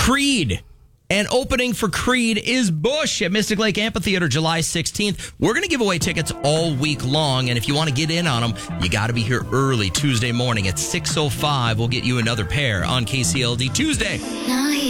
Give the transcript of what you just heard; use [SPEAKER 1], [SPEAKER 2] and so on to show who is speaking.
[SPEAKER 1] Creed. And opening for Creed is Bush at Mystic Lake Amphitheater July 16th. We're going to give away tickets all week long. And if you want to get in on them, you got to be here early Tuesday morning at 6:05. We'll get you another pair on KCLD Tuesday.